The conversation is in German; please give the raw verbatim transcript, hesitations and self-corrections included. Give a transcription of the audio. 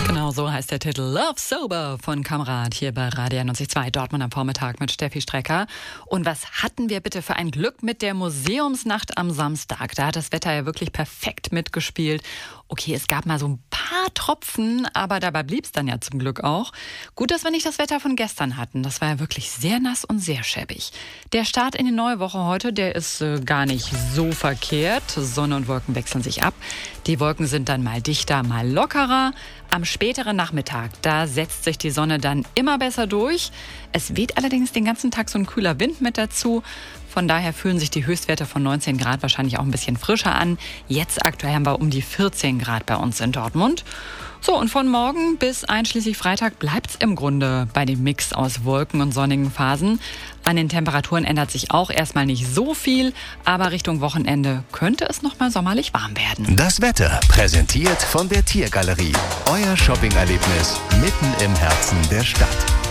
Genau so heißt der Titel Love Sober von Kamerad hier bei Radio neunzig Komma zwei Dortmund am Vormittag mit Steffi Strecker. Und was hatten wir bitte für ein Glück mit der Museumsnacht am Samstag? Da hat das Wetter ja wirklich perfekt mitgespielt. Okay, es gab mal so ein paar Tropfen, aber dabei blieb es dann ja zum Glück auch. Gut, dass wir nicht das Wetter von gestern hatten. Das war ja wirklich sehr nass und sehr schäbig. Der Start in die neue Woche heute, der ist äh, gar nicht so verkehrt. Sonne und Wolken wechseln sich ab. Die Wolken sind dann mal dichter, mal lockerer. Am späteren Nachmittag, da setzt sich die Sonne dann immer besser durch. Es weht allerdings den ganzen Tag so ein kühler Wind mit dazu. Von daher fühlen sich die Höchstwerte von neunzehn Grad wahrscheinlich auch ein bisschen frischer an. Jetzt aktuell haben wir um die vierzehn Grad bei uns in Dortmund. So, und von morgen bis einschließlich Freitag bleibt es im Grunde bei dem Mix aus Wolken und sonnigen Phasen. An den Temperaturen ändert sich auch erstmal nicht so viel, aber Richtung Wochenende könnte es noch mal sommerlich warm werden. Das Wetter präsentiert von der Tiergalerie. Euer Shoppingerlebnis mitten im Herzen der Stadt.